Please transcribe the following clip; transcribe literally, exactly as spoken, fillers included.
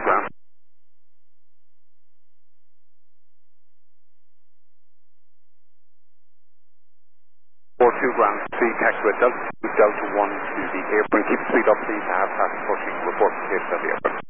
ground. four two ground, three taxi with Delta two, Delta one to the airport. Keep speed up, please. I have fast approaching report location of the airport.